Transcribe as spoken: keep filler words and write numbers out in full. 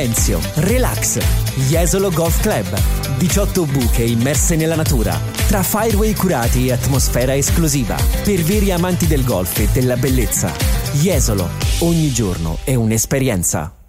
Enzio, relax. Jesolo Golf Club. diciotto buche immerse nella natura, tra fireway curati e atmosfera esclusiva. Per veri amanti del golf e della bellezza. Jesolo, ogni giorno è un'esperienza.